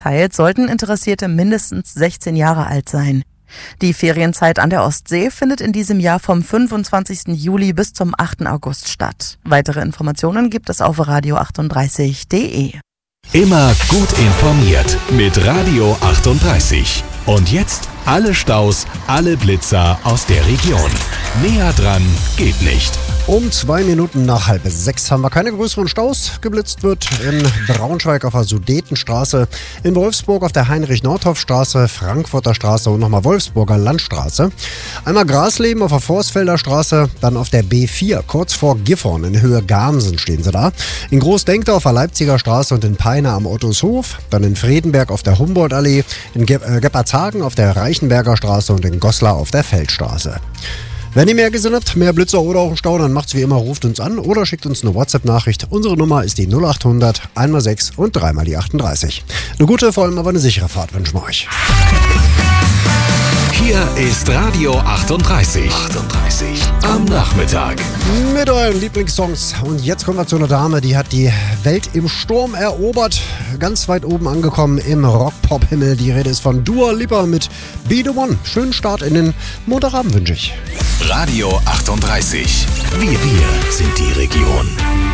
Teils sollten Interessierte mindestens 16 Jahre alt sein. Die Ferienzeit an der Ostsee findet in diesem Jahr vom 25. Juli bis zum 8. August statt. Weitere Informationen gibt es auf radio38.de. Immer gut informiert mit Radio 38. Und jetzt alle Staus, alle Blitzer aus der Region. Näher dran geht nicht. Um 2 Minuten nach 5:30 haben wir keine größeren Staus. Geblitzt wird in Braunschweig auf der Sudetenstraße, in Wolfsburg auf der Heinrich-Nordhoff-Straße, Frankfurter Straße und nochmal Wolfsburger Landstraße. Einmal Grasleben auf der Forstfelder Straße, dann auf der B4, kurz vor Gifhorn in Höhe Gamsen stehen sie da. In Großdenkdorf auf der Leipziger Straße und in Peine am Ottoshof, dann in Fredenberg auf der Humboldtallee, in Geppartshagen auf der Reichenberger Straße und in Goslar auf der Feldstraße. Wenn ihr mehr gesehen habt, mehr Blitzer oder auch einen Stau, dann macht's wie immer, ruft uns an oder schickt uns eine WhatsApp-Nachricht. Unsere Nummer ist die 0800 1x6 und 3x die 38. Eine gute, vor allem aber eine sichere Fahrt wünschen wir euch. Hier ist Radio 38. Am Nachmittag. Mit euren Lieblingssongs. Und jetzt kommen wir zu einer Dame, die hat die Welt im Sturm erobert. Ganz weit oben angekommen im Rock-Pop-Himmel. Die Rede ist von Dua Lipa mit Be The One. Schönen Start in den Montagabend wünsche ich. Radio 38. Wir sind die Region.